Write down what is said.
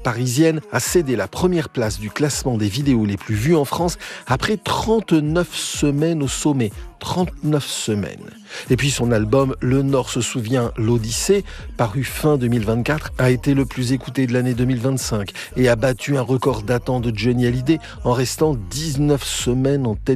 parisienne a cédé la première place du classement des vidéos les plus vues en France après 39 semaines au sommet. 39 semaines. Et puis son album Le Nord se souvient, l'Odyssée, paru fin 2024, a été le plus écouté de l'année 2025 et a battu un record datant de Johnny Hallyday en restant 19 semaines en tête